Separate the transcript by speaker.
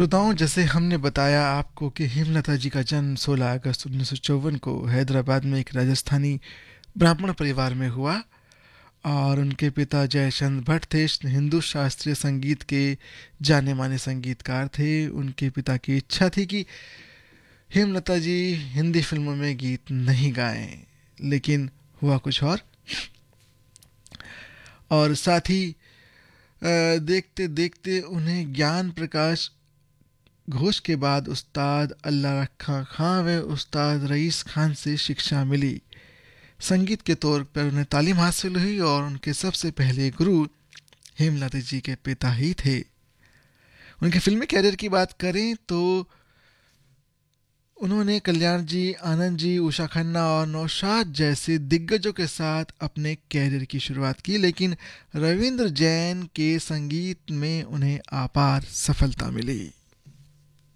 Speaker 1: श्रोताओं, जैसे हमने बताया आपको कि हेमलता जी का जन्म 16 अगस्त 1954 को हैदराबाद में एक राजस्थानी ब्राह्मण परिवार में हुआ। और उनके पिता जयचंद भट्ट थे, हिंदू शास्त्रीय संगीत के जाने माने संगीतकार थे। उनके पिता की इच्छा थी कि हेमलता जी हिंदी फिल्मों में गीत नहीं गाएं, लेकिन हुआ कुछ और साथ ही देखते देखते उन्हें ज्ञान प्रकाश घोष के बाद उस्ताद अल्लाह रखा खां व उस्ताद रईस खान से शिक्षा मिली। संगीत के तौर पर उन्हें तालीम हासिल हुई और उनके सबसे पहले गुरु हेमलता जी के पिता ही थे। उनके फिल्मी कैरियर की बात करें तो उन्होंने कल्याण जी, आनंद जी, उषा खन्ना और नौशाद जैसे दिग्गजों के साथ अपने कैरियर की शुरुआत की, लेकिन रविंद्र जैन के संगीत में उन्हें अपार सफलता मिली।